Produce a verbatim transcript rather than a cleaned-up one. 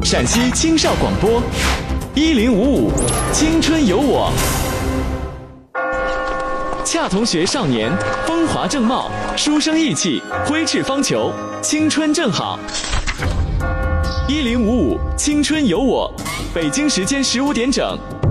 陕西青少广播，一零五五青春有我。恰同学少年，风华正茂，书生意气，挥斥方遒，青春正好。一零五五青春有我，北京时间十五点整，